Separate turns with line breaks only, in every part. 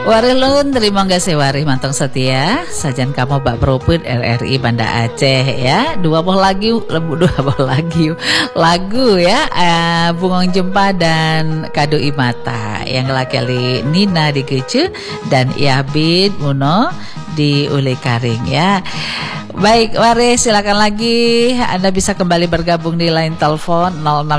Warilun, terima kasih Warih Mantong Setia. Sajan kamu Bak Proput RRI Banda Aceh ya. Dua buah lagu ya. Bungong Jempa dan Kado Imata. Yang laki-laki Nina di Kece dan Yabid Muno di Ule Karing ya. Baik, Warih, silakan lagi. Anda bisa kembali bergabung di line telepon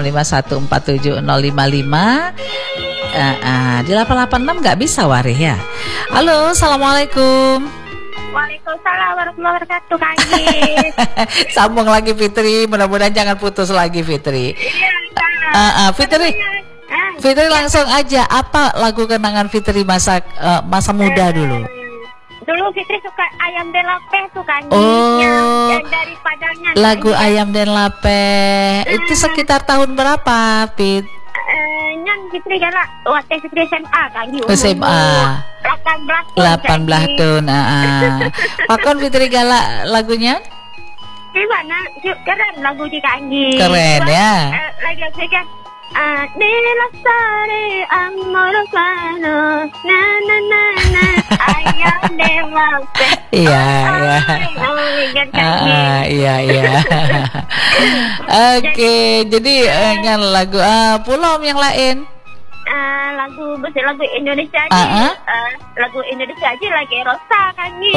0651470055. Di 886 nggak bisa Warih ya. Halo, assalamualaikum.
Waalaikumsalam warahmatullahi wabarakatuh, Kang.
Sambung lagi Fitri, mudah-mudahan jangan putus lagi Fitri.
Iya,
Fitri langsung aja, apa lagu kenangan Fitri masa muda dulu?
Dulu Fitri suka Ayam Den Lapeh tuh, Kang.
Oh,
yang dari Padangnya.
lagu Ayam Den Lapeh. Itu sekitar tahun berapa, Fit?
Yang Fitri galak waktu Fitri SMA, Kang.
SMA 18 tahun. Pakon Fitri galak lagunya?
Gimana? Keren lagu di Kang.
Keren ya.
Lagi kan Nilasari amorosano na na na na Ayam Den Lapeh.
Iya. Oke, jadi lagu Pulau yang lain.
Lagu Indonesia aja. Lagu Indonesia aja lagi Rosa kan nih.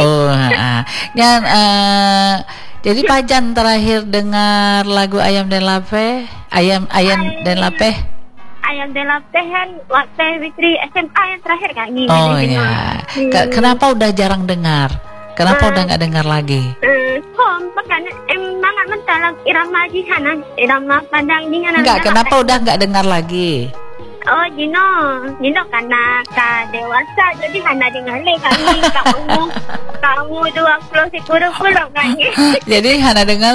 Jadi Pajan terakhir dengar lagu Ayam Den Lapeh, Ayam Den Lapeh.
Ayam Den Lapeh kan waktu Fitri SMA yang terakhir kan nih.
Oh ya. Kenapa udah jarang dengar? Kenapa udah nggak dengar lagi?
Makanya emang mentah irama jihanan, irama Padang jihanan.
Enggak, kenapa udah nggak dengar lagi?
Oh, Gino karena dewasa jadi hana dengar kami kamu 20 kan.
Jadi hana dengar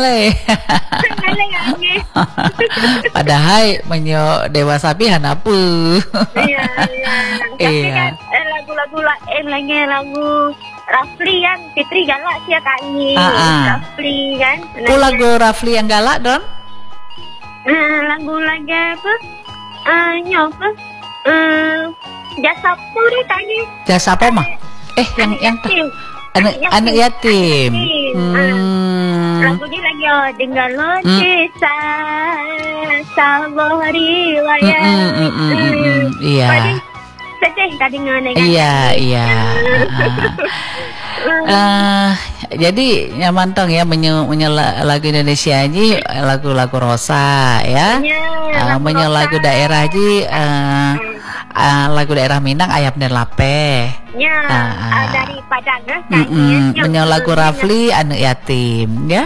padahal menyo dewasa pi hana pu.
Iya. Tapi kan lagu-lagu lain lagi lagu Rafli kan Fitri galak sih ya kami. Rafli kan.
Lagu Rafli yang galak Don?
Lagu lagi apa? Nyoba Jasapo deh tadi.
Jasapo mah? Yang anak yatim.
Lagunya lagi dengar lo Cisa Sabori Waya.
Iya.
Sedih tadi dengar.
Iya. Jadi nyamantong ya lagu Indonesia aja lagu Rosa ya. Lagu daerah aja lagu daerah Minang Ayam Den Lapeh.
Dari Padang kan.
Lagu Rafli Anak Yatim ya.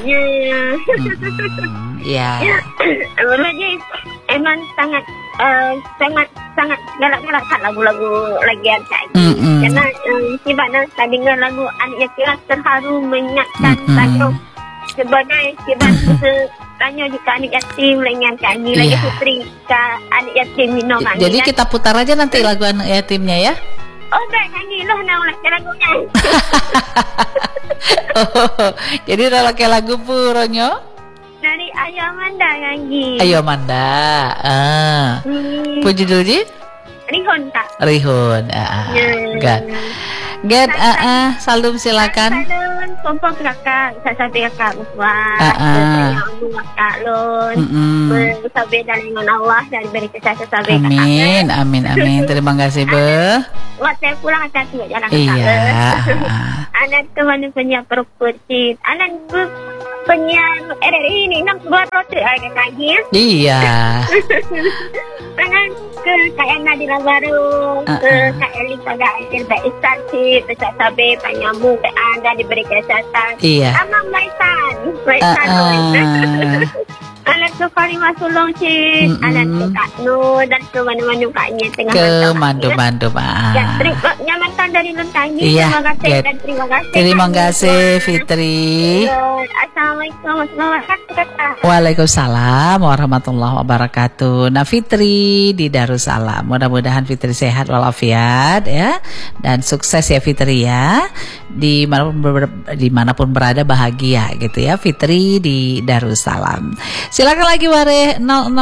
Ya. Emang
sangat galak-galak kan lagu-lagu lagian tadi. Karena gimana tadi dengar lagu Anak Yatim terharu mengingatkan lagu sebagai tanya juga anak yatim lainnya kami lagi Putri ke anak yatim minum.
Jadi kita putar aja nanti lagu anak yatimnya ya.
Oh baik nyanyi loh lagunya.
Jadi udah pakai lagu puronyo
dari Ayo Manda nyanyi.
Ayo Manda. Puji dulu
Rihun kak.
Rihun. Get Salum silakan.
Salum pompong kakak, sampai kakak buat. Kakak lon. Sampai dari mana Allah dari beri kesehatan sampai kakak.
Amin. Terima kasih be.
Waktu saya pulang akan juga jalan kakak.
Iya.
Anak teman punya perputih. Anak penyiar RRI ini 6 buat roti lagi.
Iya.
Dengan ke kayak Nadila Baru, ke kayak Lisa Gaisir, Mbak Istansi, Pesat Sabe, Pak Nyamuk, Anda diberi kesehatan.
Iya.
Sama Maisan. Anak ke Farimah Sulong Cik, anak ke Kak Nur dan ke mana-mana kaknya tengah
mandu
nyamankan dari Lentani.
Iya.
Terima kasih dan terima kasih.
Terima kasih Fitri.
Assalamualaikum warahmatullahi wabarakatuh.
Waalaikumsalam warahmatullahi wabarakatuh. Nah Fitri di Darussalam, mudah-mudahan Fitri sehat walafiat ya, dan sukses ya Fitri ya, dimanapun berada bahagia gitu ya Fitri di Darussalam. Silakan sekali lagi Wareh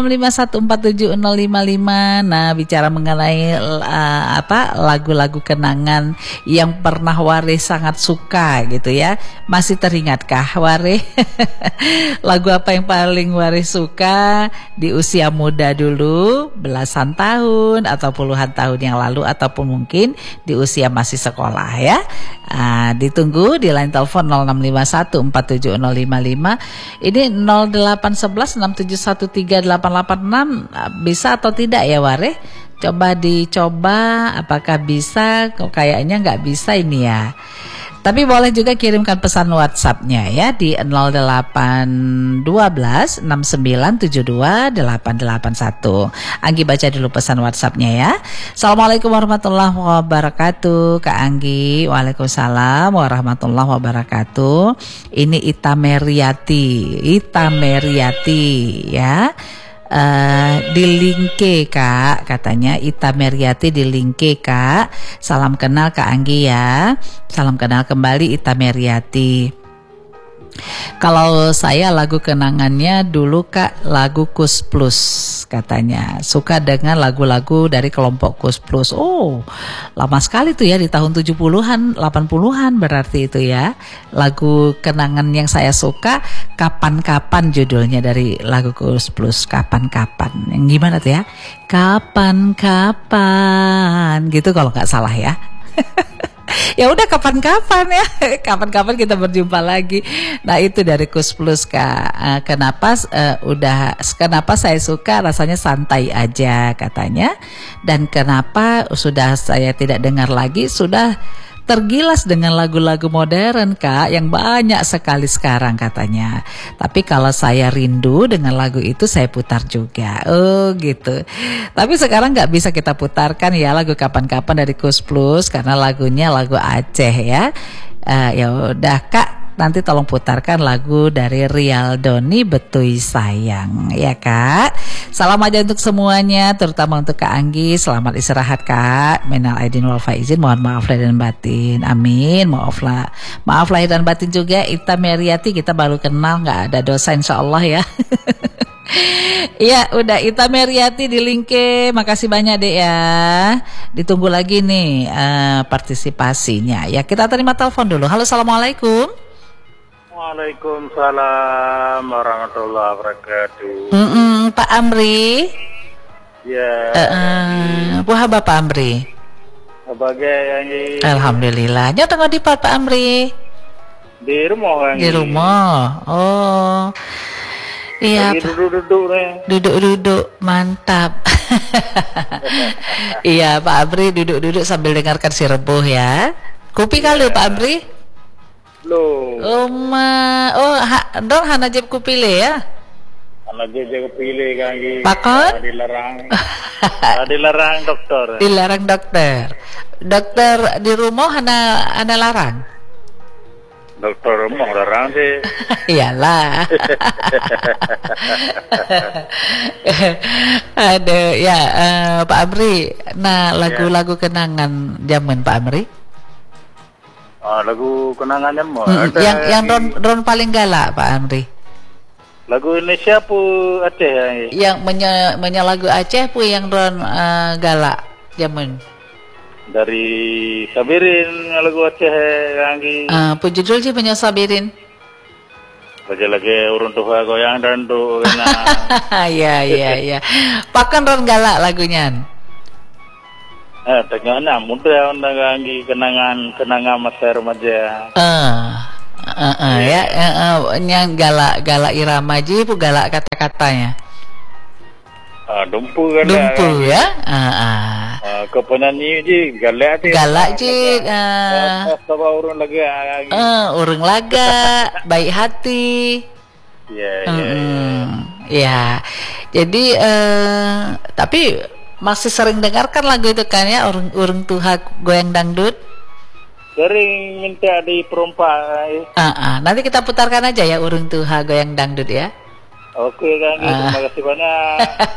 0651470055. Nah, bicara mengenai lagu-lagu kenangan yang pernah Wareh sangat suka gitu ya. Masih teringatkah Wareh? Lagu apa yang paling Wareh suka di usia muda dulu, belasan tahun atau puluhan tahun yang lalu, ataupun mungkin di usia masih sekolah ya? Ditunggu di line telepon 0651470055. Ini 081167138886. Bisa atau tidak ya Wareh? Coba dicoba apakah bisa. Kok kayaknya nggak bisa ini ya. Tapi boleh juga kirimkan pesan WhatsApp-nya ya di 081269728881. Anggi baca dulu pesan WhatsApp-nya ya. Assalamualaikum warahmatullahi wabarakatuh Kak Anggi. Waalaikumsalam warahmatullahi wabarakatuh. Ini Ita Meriati ya. Di Lingke Kak, katanya Ita Meriati di Lingke Kak. Salam kenal Kak Anggi ya. Salam kenal kembali Ita Meriati. Kalau saya lagu kenangannya dulu Kak, lagu Kus Plus katanya. Suka dengan lagu-lagu dari kelompok Kus Plus. Oh, lama sekali tuh ya, di tahun 70-an, 80-an berarti itu ya. Lagu kenangan yang saya suka Kapan-kapan judulnya dari lagu Kus Plus. Kapan-kapan. Yang gimana tuh ya? Kapan-kapan gitu kalau nggak salah ya. Ya udah kapan-kapan ya. Kapan-kapan kita berjumpa lagi. Nah, itu dari Kus Plus Kak. Kenapa saya suka, rasanya santai aja katanya. Dan kenapa sudah saya tidak dengar lagi, sudah tergilas dengan lagu-lagu modern Kak, yang banyak sekali sekarang katanya. Tapi kalau saya rindu dengan lagu itu, saya putar juga. Oh gitu. Tapi sekarang nggak bisa kita putarkan ya lagu Kapan-kapan dari Kus Plus, karena lagunya lagu Aceh ya. Ya udah Kak, nanti tolong putarkan lagu dari Rialdoni Betui Sayang ya Kak. Salam aja untuk semuanya, terutama untuk Kak Anggi. Selamat istirahat Kak. Minal aidin wal faizin, mohon maaf lahir dan batin. Amin. Maaf lahir dan batin juga. Ita Meriati kita baru kenal, nggak ada dosa insyaallah ya. Ya udah, Ita Meriati di Lingke, makasih banyak deh ya. Ditunggu lagi nih partisipasinya ya. Kita terima telepon dulu. Halo, assalamualaikum.
Waalaikumsalam warahmatullahi wabarakatuh.
Pak Amri.
Ya.
Buah Pak Amri.
Sebagai yang
Alhamdulillah. Nyo tengok di Pak Amri.
Di rumah yang
Di rumah. Oh. Iya.
Duduk-duduk nih.
Duduk-duduk, mantap. Iya, Pak Amri duduk-duduk sambil dengarkan si Rebuh ya. Kopi kali Pak Amri?
Loh.
Dong hana jeb kupile ya.
Hana jeb kupile kan lagi.
Pakon?
Dilarang dokter.
Dilarang dokter. Dokter di rumah hana larang.
Dokter rumah larang sih.
Iyalah. Aduh ya, Pak Amri. Nah, lagu-lagu kenangan zaman Pak Amri.
Lagu kenangannya mau
yang Ron paling galak Pak Amri.
Lagu Indonesia pu Aceh
yang lagu Aceh pu yang Ron galak zaman
dari Sabirin lagu Aceh lagi.
Pu judul sih Sabirin.
Lagi urun tuha goyang dan tu kena.
Ya. Pakan Ron galak lagunya.
Tengahnya muda orang lagi kenangan masa remaja.
Yang galak irama ji, pu galak kata-katanya.
Dumpu kan.
Dumpu ya.
Ke penyanyi ji galak
ji.
Coba urun lagi.
Urung laga, baik hati. Ya. Jadi tapi masih sering dengarkan lagu itu kan ya, urung tuha goyang dangdut.
Sering minta di perompak.
Nanti kita putarkan aja ya urung tuha goyang dangdut ya.
Oke kan, terima kasih banyak.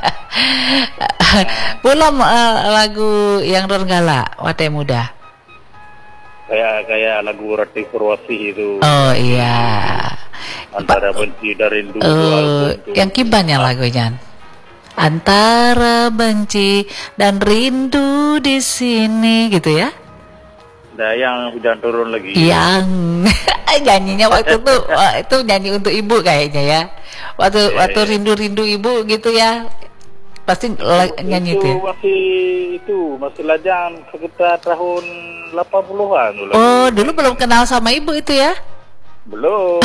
Belum lagu yang Ron galak, Wate Muda.
Kayak lagu Rati Purwasi itu.
Oh iya.
Antara benci dan rindu. Itu.
Yang kibannya lagunya. Antara benci dan rindu di sini gitu ya.
Nah, yang hujan turun lagi.
Yang nyanyinya waktu itu nyanyi untuk ibu kayaknya ya. Waktu rindu-rindu ibu gitu ya. Pasti nyanyi itu ya.
Masih lajang sekitar tahun 80-an dulu.
Oh, dulu belum kenal sama ibu itu ya?
Belum.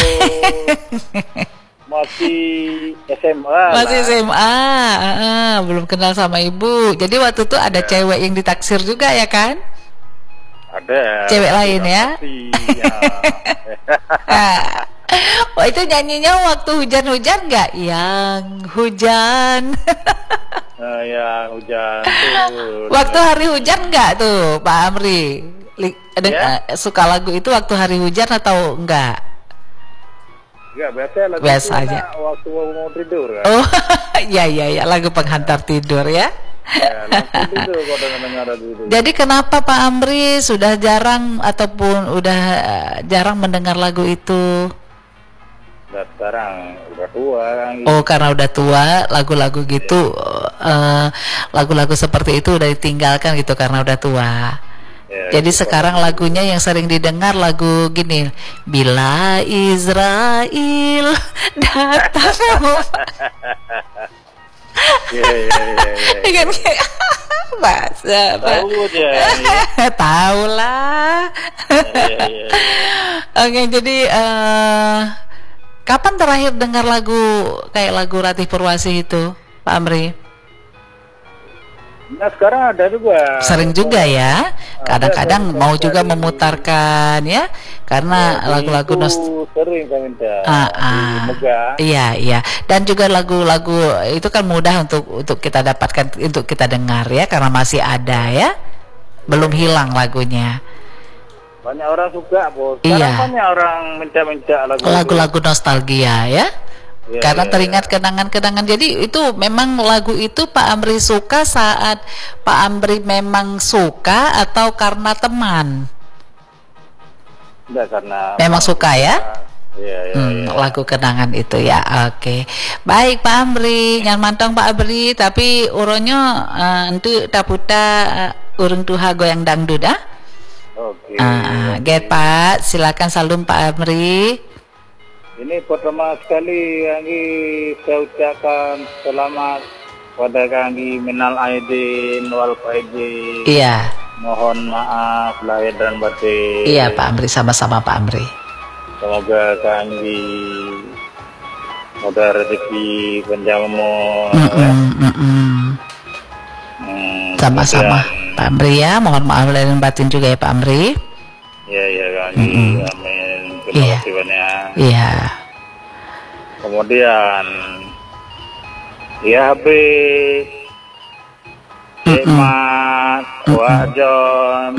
Masih SMA.
Masih SMA. Belum kenal sama ibu. Jadi waktu itu ada cewek yang ditaksir juga ya kan?
Ada.
Cewek lain ya? Oh, itu nyanyinya waktu hujan-hujan nggak? Yang hujan.
Ya hujan tuh.
Waktu hari hujan nggak tuh Pak Amri? Suka lagu itu waktu hari hujan atau enggak?
Enggak,
biasa aja.
Waktu mau tidur kan?
Oh, iya, lagu penghantar tidur ya. Jadi kenapa Pak Amri sudah jarang ataupun udah jarang mendengar lagu itu?
Sekarang udah tua kan, gitu.
Oh, karena udah tua, lagu-lagu gitu, lagu-lagu seperti itu udah ditinggalkan gitu karena udah tua. Jadi sekarang lagunya yang sering didengar lagu gini, Bila Israel datang. Iya. Bahasa apa? Tahu lah. Oke, jadi kapan terakhir dengar lagu kayak lagu Ratih Purwasih itu, Pak Amri?
Nah, sekarang ada juga.
Sering juga ya. Kadang-kadang mau juga memutarkan ya, karena lagu-lagu
sering saya minta.
Iya. Dan juga lagu-lagu itu kan mudah untuk kita dapatkan, untuk kita dengar ya, karena masih ada ya. Belum hilang lagunya.
Banyak orang suka, Bos. Sekarang banyak orang minta
lagu-lagu nostalgia ya. Karena teringat kenangan-kenangan. Jadi itu memang lagu itu Pak Amri suka saat Pak Amri memang suka atau karena teman?
Enggak, karena
memang suka ya.
Iya.
Lagu kenangan itu ya. Oke. Baik Pak Amri, nyan mantong Pak Amri, tapi uronyo entu taputa urung tuha goyang dangdut ah.
Oke.
Get Pak, silakan salum Pak Amri.
Ini pertama sekali kami saya ucapkan selamat pada kami minal aidin wal faizin.
Iya.
Mohon maaf lahir dan batin.
Iya Pak Amri, sama-sama Pak Amri.
Semoga kami ada rezeki panjang umur.
Sama-sama Pak Amri ya. Mohon maaf lahir dan batin juga ya Pak Amri.
Iya kami. Amin. Terima kasih banyak.
Iya.
Kemudian ya Habib, Mat, Wajon,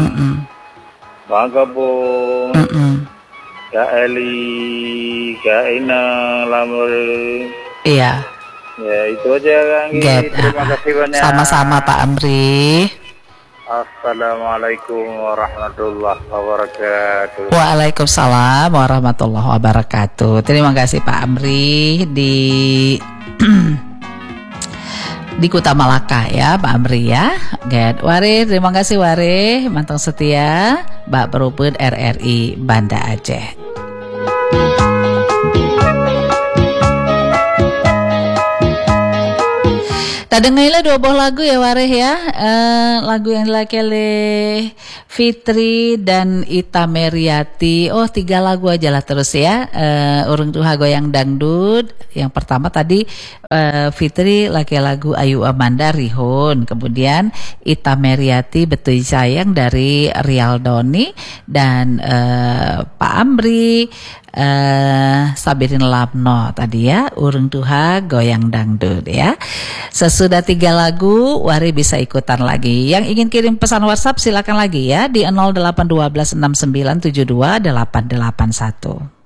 Bagabung, Kak Eli, Kak Ina, Lamur.
Iya.
Ya itu aja Kang. Terima kasih banyak.
Sama-sama Pak Amri.
Assalamualaikum warahmatullahi wabarakatuh.
Waalaikumsalam warahmatullahi wabarakatuh. Terima kasih Pak Amri di Kuta Malaka ya Pak Amri ya. Wari, terima kasih Wari, mantong setia Mbak Peruput RRI Banda Aceh. Tadengailah dua buah lagu ya Wareh ya. Lagu yang dilakele Fitri dan Ita Meriati. Oh 3 lagu aja lah terus ya. Urung Tuha Goyang Dangdut. Yang pertama tadi Fitri laki lagu Ayu Amanda Rihun. Kemudian Ita Meriati Betul Sayang dari Rial Doni. Dan Pak Amri Sabirin Labno tadi ya, Urung Tuha Goyang Dangdut ya. Sesudah 3 lagu Wari bisa ikutan lagi. Yang ingin kirim pesan WhatsApp silakan lagi ya di 081269728881.